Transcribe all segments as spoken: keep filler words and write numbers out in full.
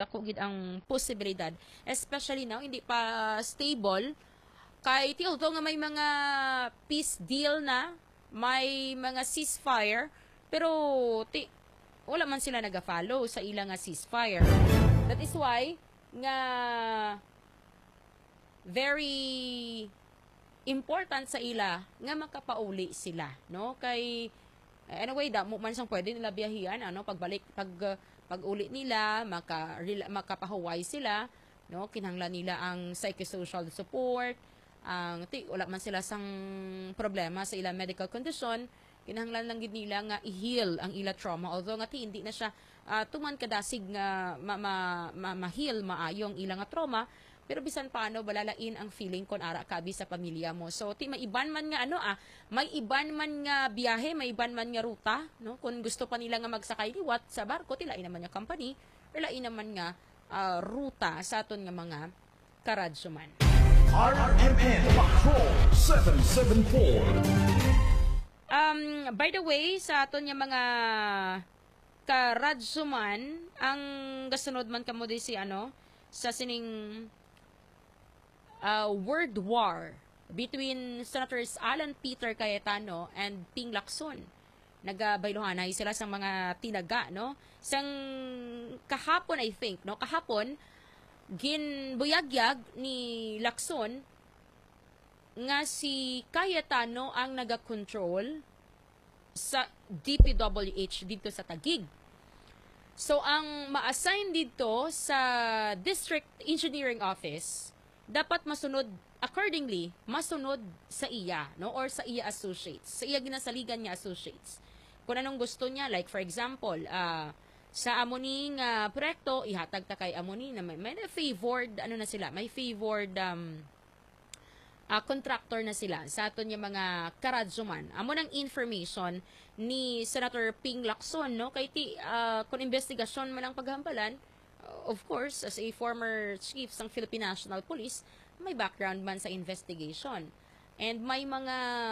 dako gid ang posibilidad, especially now hindi pa stable kay ti although nga may mga peace deal na, may mga ceasefire, pero ti wala man sila naga-follow sa ilang nga ceasefire. That is why nga very important sa ila nga makapauli sila, no? Kay anyway, damo man sang pwede nila biyahian, ano, pagbalik pag uh, pag-uli nila, maka makapahuway sila, no? Kinahanglan nila ang psychosocial support, ang ti wala man sila sang problema sa ila medical condition, kinahanglan lang gid nila nga i-heal ang ila trauma, although nga ti hindi na siya uh, tuman kadasig nga ma, ma, ma, ma-heal maayong ila nga trauma, pero bisan paano balalain ang feeling kon ara kabi sa pamilya mo. So ti may iban man nga ano ah, may iban man nga biyahe, may iban man nga ruta, no? Kung gusto pa nila nga magsakay liwat sa barko, ti lain naman nga company, or lain naman nga uh, ruta sa aton nga mga karadyo man. R M N Patrol seven seven four. Um, by the way, sa aton nga mga karadyo man, ang gasunod man kamo di si ano, sa sining Uh, word war between Senators Alan Peter Cayetano and Ping Lacson. Nagabaylohanay sila sa mga tinaga, no? Sang kahapon, I think, no? Kahapon, ginbuyagyag ni Lacson nga si Cayetano ang naga-control sa D P W H dito sa Taguig. So, ang ma-assign dito sa District Engineering Office, dapat masunod accordingly, masunod sa iya, no, or sa iya associates, sa iya ginasaligan niya associates. Kung anong gusto niya, like for example, uh, sa amoning uh, proyekto, ihatag ta kay amoni na may, may favored ano na sila, may favored um, uh, contractor na sila sa aton yung mga karadzuman. Amo ng information ni Senator Ping Lacson, no, kay ti uh, kung investigasyon man ang paghampalan, of course, as a former chief ng Philippine National Police, may background man sa investigation. And may mga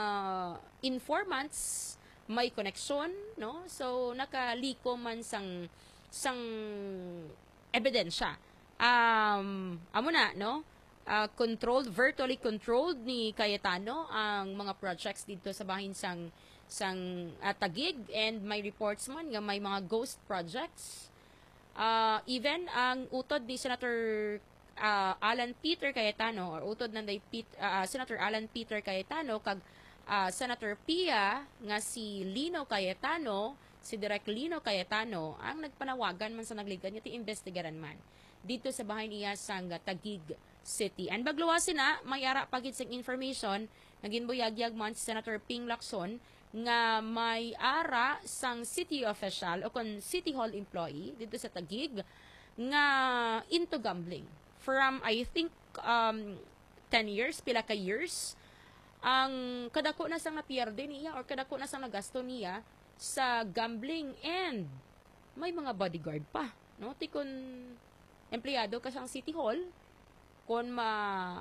informants, may connection, no? So, nakaliko man sang, sang ebidensya. Um, amo na, no? Uh, controlled, virtually controlled ni Cayetano ang mga projects dito sa bahin sang, sang uh, Taguig, and may reports man nga may mga ghost projects. Uh, even ang utod ni Senator uh, Alan Peter Cayetano, or utod nanday Pete, uh, Senator Alan Peter Cayetano kag uh, Senator Pia nga si Lino Cayetano, si Direk Lino Cayetano ang nagpanawagan man sa nagligan niya ti investigaran man dito sa bahay niya sang Taguig City. And bagluwasin na may ara pagid sing information naging buyagyag man si Senator Ping Lacson nga may ara sang city official o kon city hall employee dito sa Taguig nga into gambling from I think um, ten years, pila ka years, ang kadako na sang napierde niya or kadako na sang nagasto niya sa gambling, and may mga bodyguard pa, no? Ti kun empleyado ka sang city hall, kun ma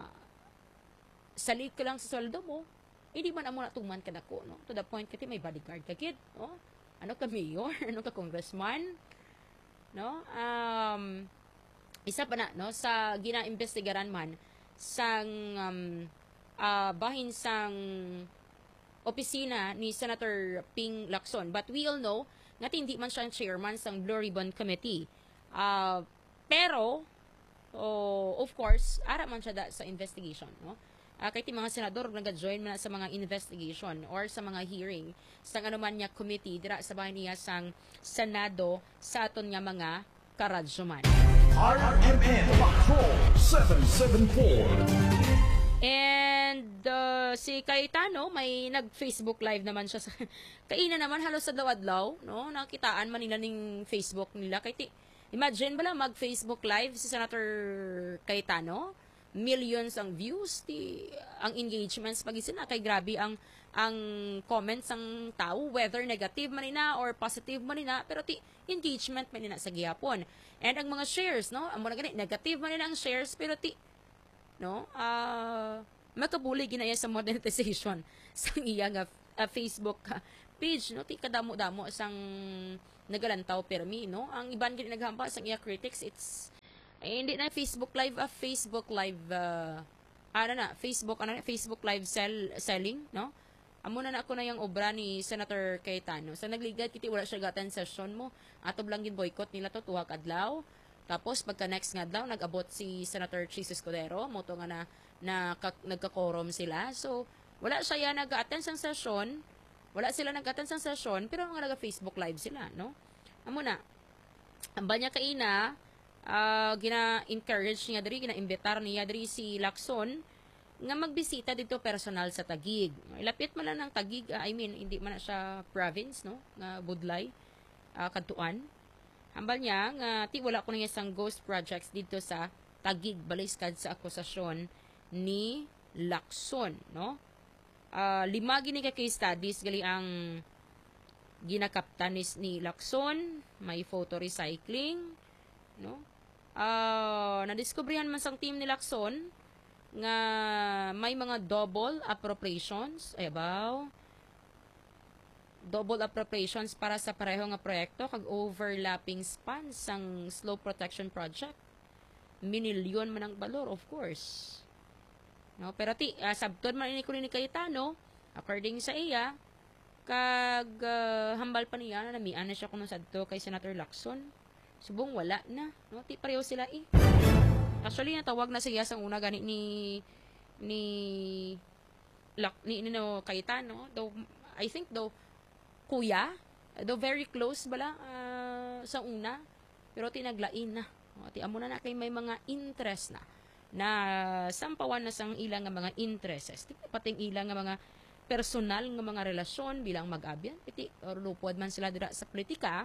salig ka lang sa sweldo mo, hindi man amo na tuman ka dako, no? To the point kati may bodyguard ka kid, no? Ano ka mayor, ano ka congressman, no? Um, isa pa na, no, sa gina-investigaran man sang um, uh, bahin sang opisina ni Senator Ping Lacson. But we all know nga hindi man siya chairman sang Blue Ribbon Committee. Uh, pero oh, of course, ara man siya da sa investigation, no? Uh, kahit yung mga senador nag-join na sa mga investigation or sa mga hearing sa anuman niya committee dira sa bahay niya sang Senado sa aton nga mga karadzuman. R M N Patrol seven seven four. And uh, si Cayetano may nag-Facebook live naman siya sa kaina naman halos sa dawadlaw, no? Nakitaan man nila ning Facebook nila kay ti imagine bala mag-Facebook live si Senator Cayetano, millions ang views, ti ang engagements pagisin na kay grabe ang ang comments ang tao, whether negative man nina or positive man nina, pero ti engagement man nina sa gihapon. And ang mga shares, no, amo na gani negative man nina ang shares, pero ti no uh, makabuli ginaya sa monetization sa iya nga uh, Facebook uh, page, no, ti kadamo-damo sang nagalantaw permi, no, ang iban gini naghamba sang iya critics, it's Eh, hindi na Facebook Live, ah, Facebook Live, uh, ano na, Facebook, ano na, Facebook Live sell, selling, no? Amo na na ako na yung obra ni Senator Cayetano. Sa nagligad, kiti wala siya gatan session mo. Ato lang gin boycott nila to, tuwag adlaw. Tapos, pagka next nga daw, nag-abot si Senator Chis Escudero, moto nga na, na kak, nagka-quorum sila. So, wala siya yan nag-attend sa session, wala sila nag-attend sa session, pero nga nag-Facebook Live sila, no? Amo na, ang banya kaina, uh, gina-encourage niya diri, gina-imbitar niya diri si Lacson, nga magbisita dito personal sa Taguig. Ilapit man lang ng Taguig, uh, I mean, hindi man na siya province, no? Nga Budlay, uh, Kantuan. Hambal niya, nga ti wala ko na isang ghost projects dito sa Taguig, baliskad sa akusasyon ni Lacson, no? Uh, lima gini ka case studies, gali ang ginakaptanis ni Lacson, may photo recycling, no? Uh, nadiskubrihan man sang team ni Lacson, nga may mga double appropriations, ay abaw, double appropriations para sa pareho nga proyekto kag overlapping span sang slope protection project. Minilyon man ang balor, of course. No, pero ti uh, sabton man ini ko ni Cayetano, according sa iya, kag uh, hambal pa niya na namian na siya kuno sadto kay Senator Lacson. Subong wala na, no? Ti pareho sila eh. Actually, natawag na siya sa una gani ni ni Lac, ni, ni no, Cayetano. Though, I think though, kuya, though very close bala uh, sa una, pero tinaglain na. O, ti amo na na kay may mga interest na na sampawan na sang ilang nga mga interests. Ti pating ilang nga mga personal nga mga relasyon bilang mag-abyan. Iti or lupod man sila dira sa politika.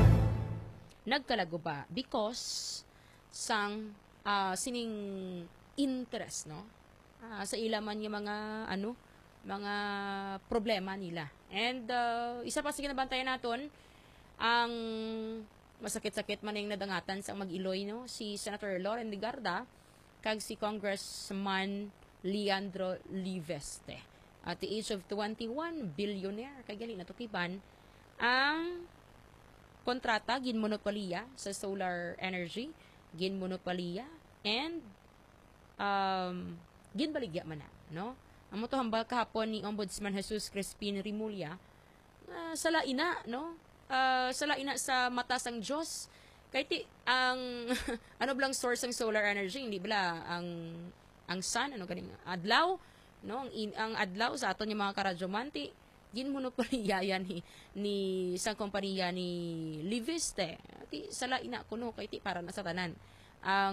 Nagkalago ba because sang uh, sining interest, no? Uh, sa ilaman yung mga ano, mga problema nila. And uh, isa pa sa kinabantayan naton, ang masakit-sakit man yung nadangatan sa mag-Iloy, no? Si Senator Loren Legarda kag si Congressman Leandro Liveste. At the age of twenty-one, billionaire, kay gali natukiban ang kontrata ginmonopolya sa solar energy, ginmonopolya and um, ginbaligya man na, no? Amo to hambal kahapon ni Ombudsman Jesus Crispin Rimulya, uh, sala ina, no? Uh, sala ina sa mata sang Dios. Kay ti ang ano blang source ng solar energy, hindi bala ang ang sun, ano ganing adlaw, no? Ang in, ang adlaw sa aton yung mga karadyomanti ginmonopolya yan ni ni isang kompanya ni Liviste. Ti sala ina kuno kay ti para na sa tanan ang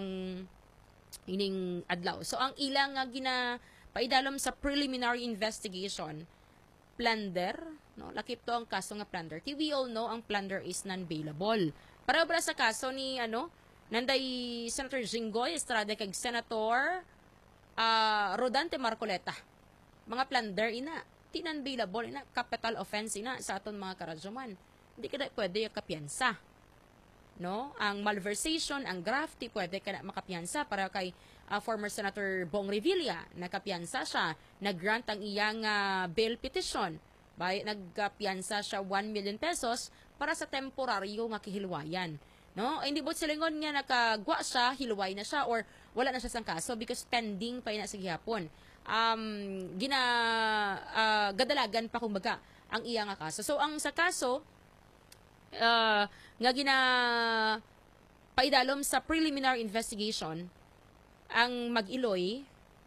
ining adlaw. So ang ilang nga gina paidalom sa preliminary investigation, plunder, no? Lakip to ang kaso nga plunder. Ti we all know ang plunder is non-bailable. Para obra sa kaso ni ano, nanday Senator Jinggoy Estrada kag Senator uh, Rodante Marcoleta. Mga plunder ina, ti non-bailable ina, capital offense ina sa aton mga karadyoman. Hindi ka na pwede yung kapiyansa. No? Ang malversation, ang graft, ti pwede ka na makapiyansa para kay uh, former Senator Bong Revilla. Nakapiyansa siya, nag-grant ang iyang uh, bail petition. Bay, nagkapiyansa siya one million pesos para sa temporaryo nga kihilwayan. No? Hindi bot silingon nga nakagwa siya, hilway na siya, or wala na siya sang kaso because pending pa ina sa gihapon. Um, gina uh, gadalagan pa kumbaga ang iya nga kaso. So ang sa kaso uh, nga gina paidalom sa preliminary investigation ang Mag-Iloy,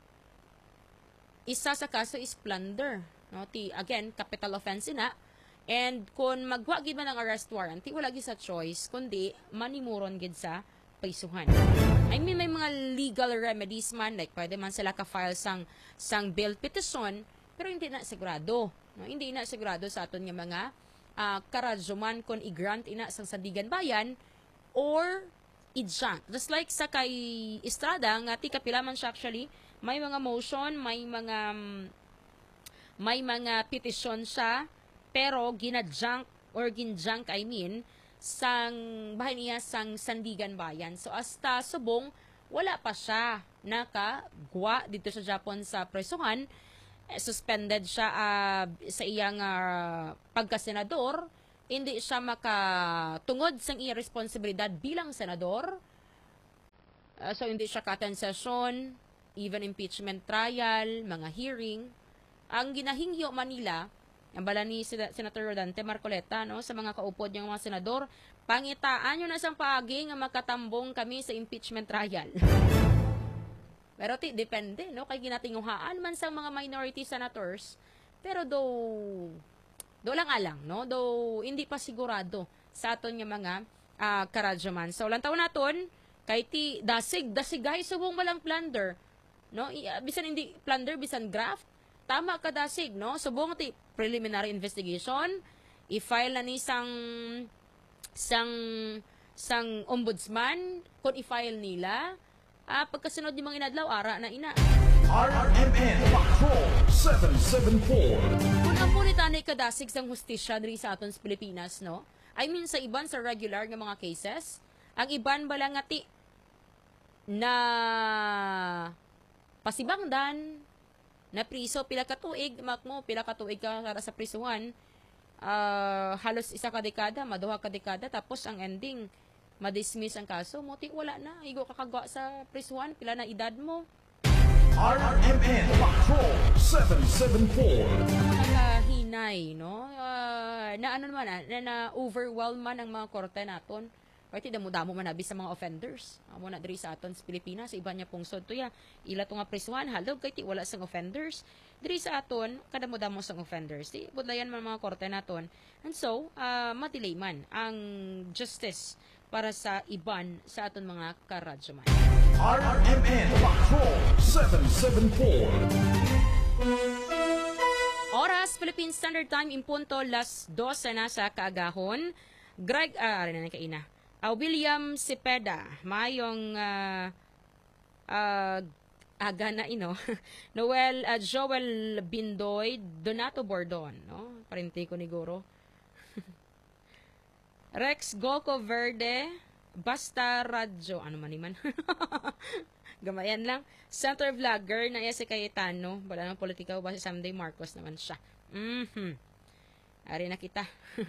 isa sa kaso is plunder, no? Ti again capital offense ina, and kung magwa gid man ang arrest warrant, ti wala gid sa choice kundi manimuron gid sa prisuhan. I mean, may mga legal remedies man, like pwede man sila ka-file sang, sang bail petition, pero hindi na sigurado. No? Hindi na sigurado sa aton nga mga uh, karadyoman kung i-grant ina sang Sandigan Bayan or i-junk. Just like sa kay Estrada, nga ti kapila man siya actually, may mga motion, may mga may mga petition siya, pero gina-junk or gin-junk, I mean, sang bahay niya sang Sandigan Bayan. So hasta subong wala pa siya nakagwa dito sa Japon sa presuhan. Eh, suspended siya uh, sa iyang uh, pagkasenador. Hindi siya makatungod sang iyang responsibilidad bilang senador. Uh, so, hindi siya cut session, even impeachment trial, mga hearing. Ang ginahingyo Manila, ang bala ni Sen- Senator Rodante Marcoleta, no, sa mga kaupod niyang mga senador, pangitaan nyo na sang paagi nga makatambong kami sa impeachment trial. Pero ti, depende, no, kay ginatinguhaan man sa mga minority senators, pero do, do lang alang, no, do hindi pa sigurado sa aton nga mga uh, karadyaman. So, lang taon naton, kay ti dasig dasigay subong malang plunder, no, I, uh, bisan hindi plunder bisan graft, tama ka dasig, no, subong ti preliminary investigation, i-file na ni sang sang sang ombudsman kung i-file nila, ah, pagkasunod ni mga inadlaw ara na ina R M N Patrol seven seven four. kung ang punitanay kadasig sang hustisya diri sa aton sa Pilipinas, no, I mean sa iban sa regular nga mga cases, ang iban bala nga ti na pasibangdan na priso pila ka tuig, makmo pila ka tuig ka para sa prisuhan, uh, halos isa ka dekada, maduha ka dekada, tapos ang ending madismiss ang kaso mo, ti wala na, igo kakagwa sa prisuhan, pila na edad mo. R M N Patrol seven seven four. Nakahinay, no? Uh, na ano naman, na, na overwhelm man ang mga korte naton. Pati damo-damo man nabi sa mga offenders. Amo na diri sa aton sa Pilipinas, sa iba niya pungsod to ya. Ila to nga prisuhan, halog kay ti wala sang offenders. Diri sa aton, kadamo-damo sang offenders. Di budlayan man mga korte naton. And so, uh, madelay man ang justice para sa iban sa aton mga karadyaman. R M N Patrol seven seven four. Oras, Philippine Standard Time, impunto, las dose na sa kaagahon. Greg, ah, rin na kaina. Uh, William Cepeda, mayong uh, uh, aga na ino. Noel, uh, Joel Bindoy, Donato Bordon, no? Parente ko ni Goro. Rex Goco Verde, Basta Radyo, ano man iman. Gamayan lang. Center Vlogger na iya si Cayetano. Wala nang politika ba si Sunday Marcos naman siya. Mm-hmm. Ari na kita.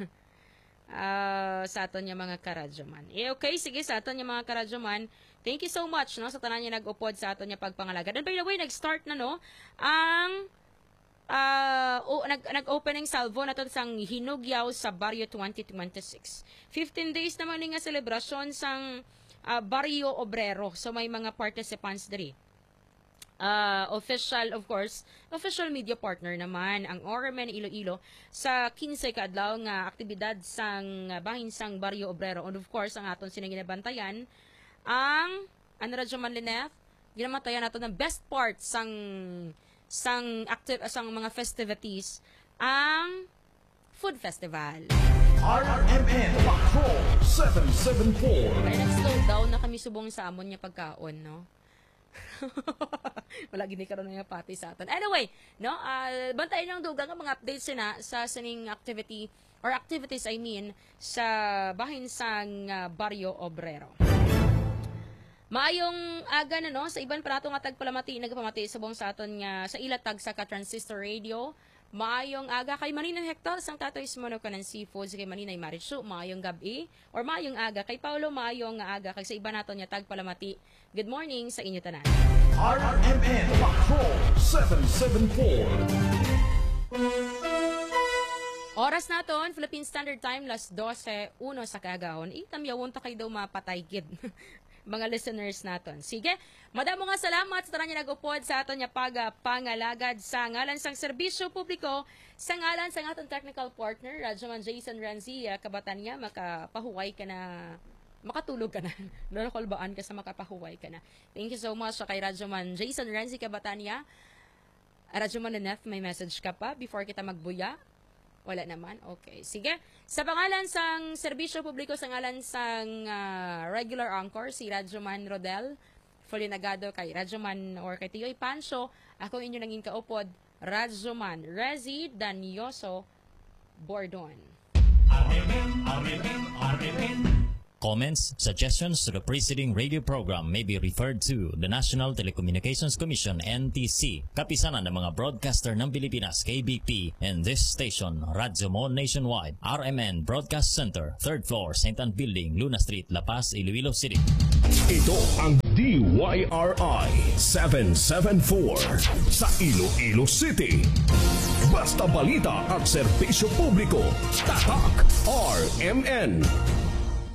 uh, sa aton niya mga karadyaman. Eh, okay, sige, sa aton niya mga karadyaman. Thank you so much, no, sa tanan niya nag-upod sa aton niya pagpangalagad. And by the way, nag-start na, no, ang uh, oh, nag, nag-opening salvo na to sang Hinugyaw sa Barrio twenty twenty-six. fifteen days naman nga celebration sang uh, Barrio Obrero. So, may mga participants diri. Uh, official, of course, official media partner naman ang O R M N Iloilo sa quince kaadlaw nga aktibidad sang bahin sang Barrio Obrero. And of course, ang aton sinaginabantayan ang ano radyo man Lineth, ginamatayan nato ng best part sang sang active sang mga festivities, ang food festival. R M N Patrol seven seven four. Kaya nag-slow down na kami subong sa amon niya pagkaon, no? Wala gini karon nga pati sa aton. Anyway, no, uh, bantayan ng dugang mga updates na sa sining activity or activities I mean sa bahin sang uh, Barrio Obrero. Maayong aga na, no, sa iban pa nato nga tagpalamati nagpamati subong sa aton nga sa ilatag sa ka Transistor Radio. Maayong aga kay Maninang Hector sang Tatoy Simono kanan Seafoods kay Maninay Marichu, maayong gabi or maayong aga kay Paulo, maayong aga kay sa iba naton nya tagpalamati. Good morning sa inyo tanan. R M N Patrol seven seven four. Oras naton Philippine Standard Time las dose uno sa kaagahon. Itamyawon ta kay daw mapatay gid. Mga listeners naton. Sige, madamo nga salamat sa tanan niya nag-upod sa aton niya pagpangalagad sa ngalan sang serbisyo publiko, sa ngalan sang aton technical partner, Radyoman Jason Ranzia, kabatan niya, makapahuway ka na, makatulog ka na, nalakolbaan ka sa makapahuway ka na. Thank you so much sa kay Radyoman Jason Ranzia, kabatan niya. Radyoman Lineth, may message ka pa before kita magbuya? Wala naman? Okay. Sige. Sa pangalan sang serbisyo publiko, sa ngalan sang uh, regular anchor, si Radyoman Rodel, fully nagado kay Radyoman or kay Tiyoy Pancho, ako inyo naging kaupod, Radyoman Rezi Danyoso Bordon. Amen, amen, amen. Comments, suggestions to the preceding radio program may be referred to the National Telecommunications Commission N T C, kapisanan ng mga broadcaster ng Pilipinas K B P, and this station, Radyo Mo Nationwide, R M N Broadcast Center, third floor, Saint Anne Building, Luna Street, La Paz, Iloilo City. Ito ang D Y R I seven seven four sa Iloilo City. Basta balita at serbisyo publiko. Tatak R M N.